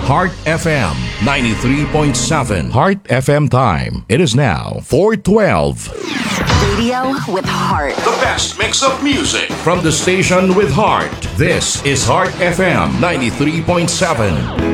Heart FM 93.7. Heart FM time. It is now 4:12. Radio with heart. The best mix of music from the station with heart. This is Heart FM 93.7.